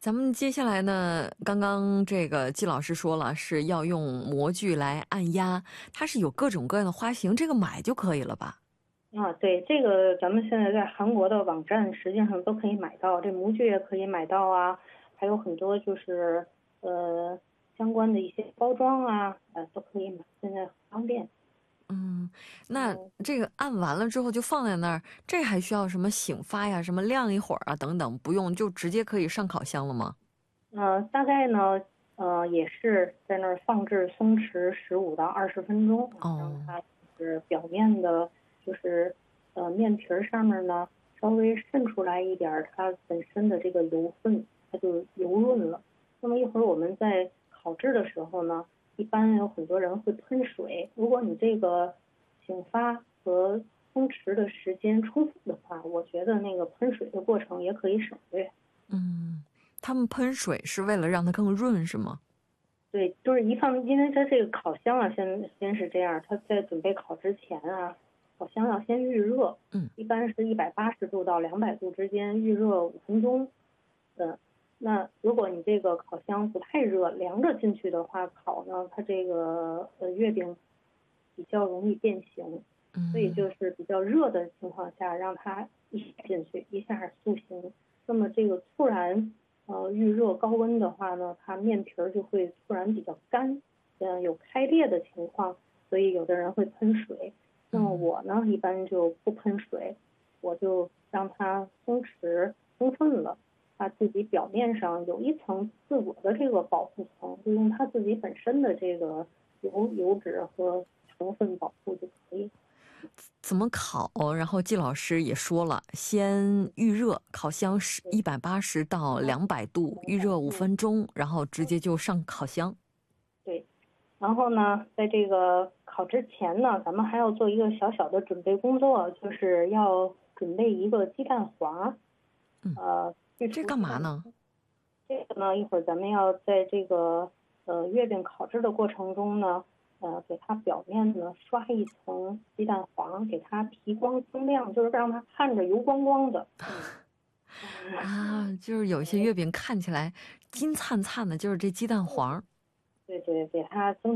咱们接下来呢，刚刚这个季老师说了，是要用模具来按压，它是有各种各样的花型，这个买就可以了吧？ 对，这个咱们现在在韩国的网站实际上都可以买到，这模具也可以买到啊，还有很多就是相关的一些包装啊，都可以买，现在很方便。 那这个按完了之后就放在那儿，这还需要什么醒发呀、什么晾一会儿啊等等，不用就直接可以上烤箱了吗？ 大概呢，也是在那儿放置松弛15到20分钟，让哦， 它就是表面的，就是面皮儿上面呢稍微渗出来一点儿它本身的这个油分，它就油润了。那么一会儿我们在烤制的时候呢，一般有很多人会喷水，如果你这个醒发和松弛的时间充分的话，我觉得那个喷水的过程也可以省略。 他们喷水是为了让它更润是吗？ 对，就是因为它这个烤箱啊，先是这样，它在准备烤之前啊，烤箱要先预热，一般是180度到200度之间预热5分钟。那如果你这个烤箱不太热，凉着进去的话，烤呢，它这个月饼比较容易变形，所以就是比较热的情况下，让它一下进去，一下塑形。那么这个突然预热高温的话呢，它面皮儿就会突然比较干，有开裂的情况，所以有的人会喷水。那么我呢，一般就不喷水，我就让它松弛充分了，它自己表面上有一层自我的这个保护层，就用它自己本身的这个油脂和成分保护就可以。 怎么烤？然后季老师也说了，先预热，烤箱是180到200度，预热5分钟，然后直接就上烤箱。 对，然后呢，在这个烤之前呢，咱们还要做一个小小的准备工作，就是要准备一个鸡蛋黄。去这除鸡蛋。 干嘛呢？ 这个呢，一会儿咱们要在这个月饼烤制的过程中呢，给它表面呢刷一层鸡蛋黄，给它提光增亮，就是让它看着油光光的。 就是有一些月饼看起来金灿灿的，就是这鸡蛋黄。 对对，给它增